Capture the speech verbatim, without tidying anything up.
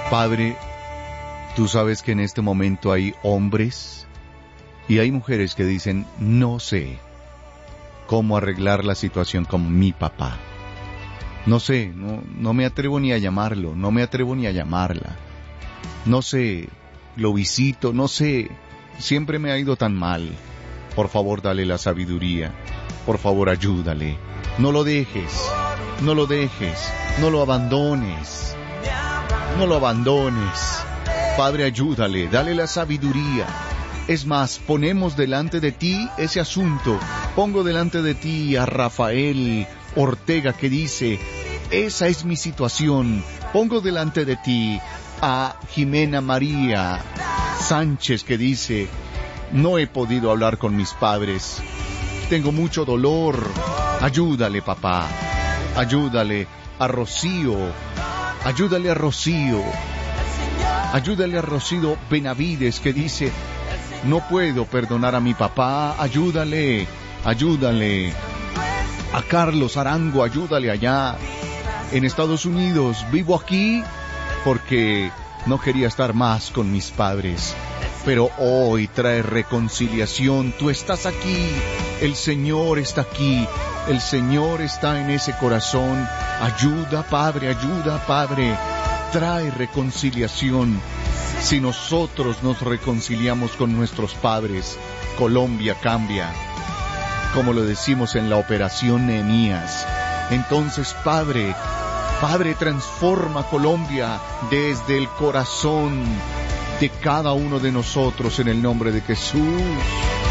Padre, tú sabes que en este momento hay hombres y hay mujeres que dicen, no sé cómo arreglar la situación con mi papá. No sé, no, no me atrevo ni a llamarlo, no me atrevo ni a llamarla. No sé, lo visito, no sé, siempre me ha ido tan mal. Por favor, dale la sabiduría, por favor, ayúdale. No lo dejes, no lo dejes, no lo abandones, no lo abandones. Padre, ayúdale, dale la sabiduría. Es más, ponemos delante de ti ese asunto. Pongo delante de ti a Rafael Ortega que dice, esa es mi situación. Pongo delante de ti a Jimena María Sánchez que dice, no he podido hablar con mis padres. Tengo mucho dolor. Ayúdale, papá. Ayúdale a Rocío. Ayúdale a Rocío. Ayúdale a Rocío Benavides que dice, no puedo perdonar a mi papá. Ayúdale, ayúdale. A Carlos Arango, ayúdale allá en Estados Unidos. Vivo aquí porque no quería estar más con mis padres, pero hoy trae reconciliación. Tú estás aquí, el Señor está aquí, el Señor está en ese corazón. Ayuda, Padre, ayuda, Padre. Trae reconciliación. Si nosotros nos reconciliamos con nuestros padres, Colombia cambia, como lo decimos en la operación Nehemías. Entonces, Padre, Padre, transforma Colombia desde el corazón de cada uno de nosotros en el nombre de Jesús.